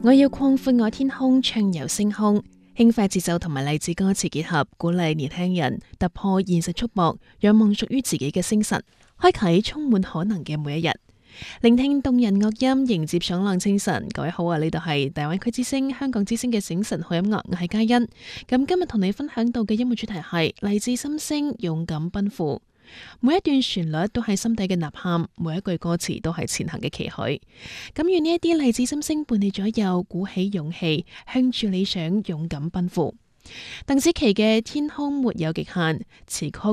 我要擴闊我天空，暢遊星空，輕快節奏同埋勵志歌詞結合，鼓勵年輕人突破現實束縛，仰望屬於自己嘅星辰，開啟充滿可能嘅每一日。聆聽動人樂音，迎接爽朗清晨。各位好啊，呢度係大灣區之聲、香港之聲嘅醒晨好音樂，我係嘉欣。咁今日同你分享到嘅音樂主題係勵志心聲，勇敢奔赴。每一段旋律都係心底嘅吶喊，每一句歌詞都係前行嘅期許。咁願呢一啲勵志心聲伴你左右，鼓起勇氣，向住理想勇敢奔赴。鄧紫棋嘅《天空沒有極限》詞曲